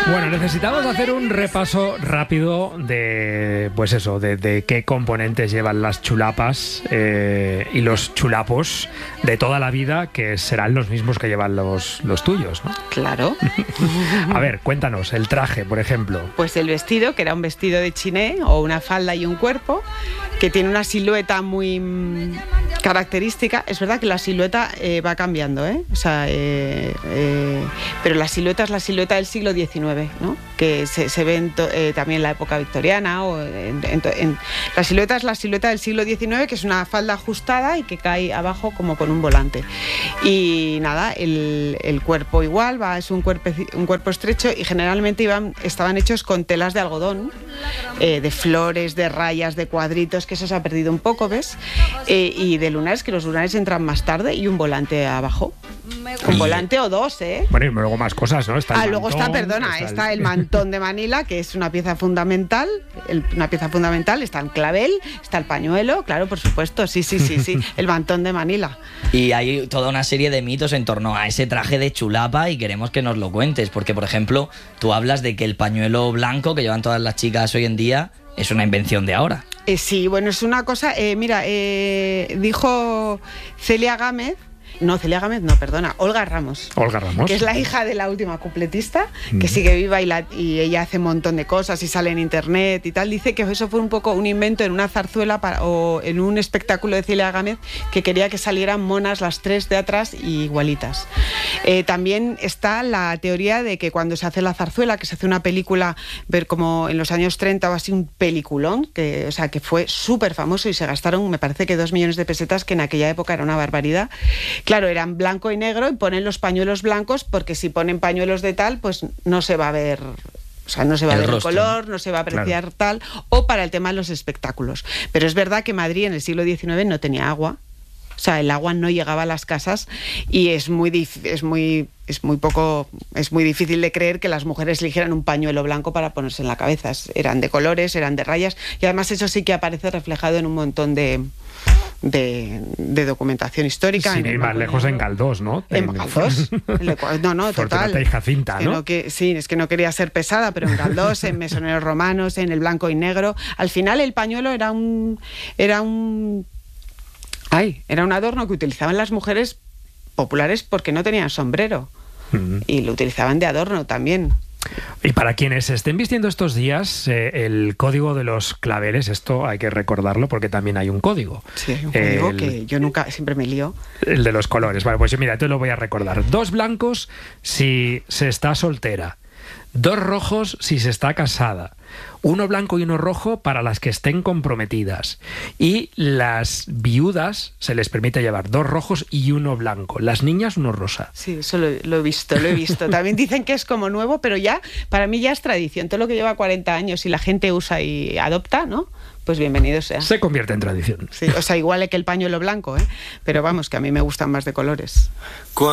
Bueno, necesitamos hacer un repaso rápido de, pues eso, de qué componentes llevan las chulapas y los chulapos de toda la vida, que serán los mismos que llevan los tuyos, ¿no? Claro. A ver, cuéntanos, el traje, por ejemplo. Pues el vestido, que era un vestido de chiné, o una falda y un cuerpo, que tiene una silueta muy característica. Es verdad que la silueta va cambiando, ¿eh? O sea, pero la silueta es la silueta del siglo XIX, ¿no? Que se ve también en la época victoriana. La silueta es la silueta del siglo XIX, que es una falda ajustada y que cae abajo como con un volante. Y nada, el cuerpo igual, es un cuerpo estrecho, y generalmente estaban hechos con telas de algodón, de flores, de rayas, de cuadritos, que eso se ha perdido un poco, ¿ves? Y de lunares, que los lunares entran más tarde, y un volante abajo. Un volante o dos, ¿eh? Bueno, y luego más cosas, ¿no? Luego está el mantón de Manila, que es una pieza fundamental. Está el clavel, está el pañuelo, claro, por supuesto, sí, el mantón de Manila. Y hay toda una serie de mitos en torno a ese traje de chulapa y queremos que nos lo cuentes, porque, por ejemplo, tú hablas de que el pañuelo blanco que llevan todas las chicas hoy en día es una invención de ahora. Sí, bueno, es una cosa, dijo Celia Gámez, Olga Ramos. Olga Ramos. Que es la hija de la última cupletista, que sigue viva y ella hace un montón de cosas y sale en internet y tal. Dice que eso fue un poco un invento en una zarzuela o en un espectáculo de Celia Gámez, que quería que salieran monas las tres de atrás y igualitas. También está la teoría de que cuando se hace la zarzuela, que se hace una película, ver como en los años 30 o así, un peliculón, que fue súper famoso y se gastaron, me parece que 2 millones de pesetas, que en aquella época era una barbaridad. Claro, eran blanco y negro, y ponen los pañuelos blancos porque si ponen pañuelos de tal, pues no se va a ver... O sea, no se va a ver el color, no se va a apreciar tal, o para el tema de los espectáculos. Pero es verdad que Madrid en el siglo XIX no tenía agua. O sea, el agua no llegaba a las casas, y es muy difícil de creer que las mujeres eligieran un pañuelo blanco para ponerse en la cabeza. Eran de colores, eran de rayas, y además eso sí que aparece reflejado en un montón de documentación histórica. Sin ir más lejos, en Galdós, ¿no? En Galdós. No, Fortunata y Jacinta, ¿no? Sí, es que no quería ser pesada, pero en Galdós, en Mesoneros Romanos, en el blanco y negro. Al final el pañuelo era un adorno que utilizaban las mujeres populares porque no tenían sombrero. Y lo utilizaban de adorno también. Y para quienes estén vistiendo estos días el código de los claveles, esto hay que recordarlo porque también hay un código. Sí, hay un código que yo siempre me lío. El de los colores. Vale, pues mira, te lo voy a recordar. 2 blancos si se está soltera. 2 rojos si se está casada. 1 blanco y 1 rojo para las que estén comprometidas. Y las viudas se les permite llevar 2 rojos y 1 blanco. Las niñas 1 rosa. Sí, eso lo he visto. También dicen que es como nuevo, pero ya, para mí ya es tradición. Todo lo que lleva 40 años y la gente usa y adopta, ¿no? Pues bienvenido sea. Se convierte en tradición. Sí, o sea, igual que el pañuelo blanco, ¿eh? Pero vamos, que a mí me gustan más de colores.